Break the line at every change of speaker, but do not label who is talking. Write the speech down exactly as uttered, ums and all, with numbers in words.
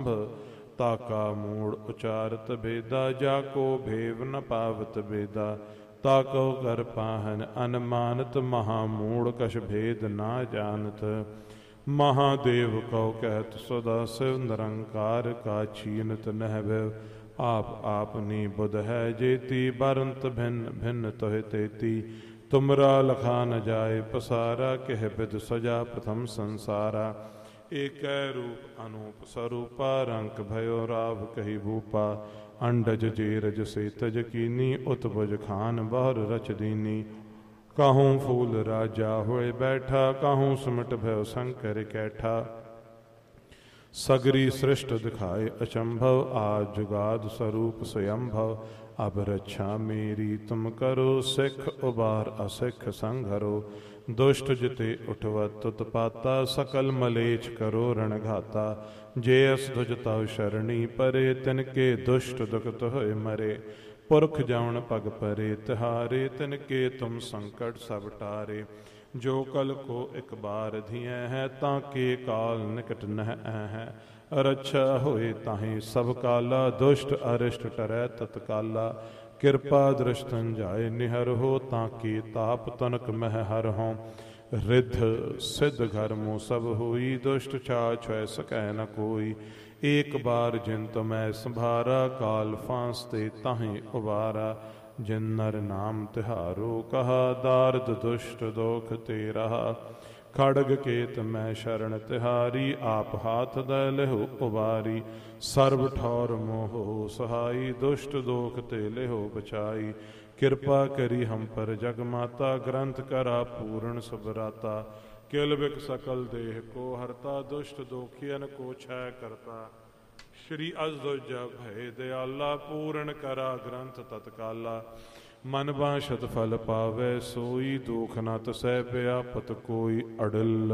ताका मूढ़ उचारत बेदा, जाको भेव न पावत बेदा। ताको कर पाहन अनमानत, महामूढ़ कछ भेद ना जानत। महादेव कौ कहत सदा शिव, निरंकार का छीनत नहब। आप आपनी बुध है जेती, बरंत भिन्न भिन्न तोह तेती। तुमरा लखा न जाए पसारा, कह बिद सजा प्रथम संसारा। एक रूप अनूप स्वरूपा, रंक भयो राव कही भूपा। अंडज जेरज से तज कीनी, उत्भुज खान बहर रच दीनी। काहूँ फूल राजा होए बैठा, काहूँ सुमट भयो शंकर कैठा। सगरी सृष्ट दिखाए अचंभव, आज जुगाद स्वरूप स्वयंभव। अब रक्षा मेरी तुम करो, सिख उबार असिख संघरो। दुष्ट जिते उठवत उत्पाता, सकल मलेच्छ करो रणघाता। जे अस ध्वज तव शरणी परे, तिनके दुष्ट दुखत होए मरे। पुरख जावन पग परे तिहारे, तिनके तुम संकट सब टारे। जो कल को एक बार धिय है, ताके काल निकट नह है। रक्षा होए ताहि सब काला, दुष्ट अरिष्ट टरै तत्काला। कृपा दृष्टन जाए निहर हो, ताकि ताप तनक मह हर हो। रिद्ध सिद्ध घर मुँह सब होई, दुष्ट छाछ सकै न कोई। एक बार जिन तुम्हें संभारा, काल फांसते ताहि उबारा। जिन नर नाम तिहारो कहा, दारद दुष्ट दोख ते रहा। खड़ग केत मैं शरण तिहारी, आप हाथ दै लेहो उबारी। सर्व ठौर मोह सहाई, दुष्ट दोख ते लेहो बचाई। कृपा करी हम पर जग माता, ग्रंथ करा पूर्ण सुभराता। किल बिक सकल देह को हरता, दुष्ट दोखियन को छय करता। श्री अजध्वज भय दयाला, पूर्ण करा ग्रंथ तत्काला। मन बांछत फल पावै सोई, दुख न तसै व्यापत कोई अडल।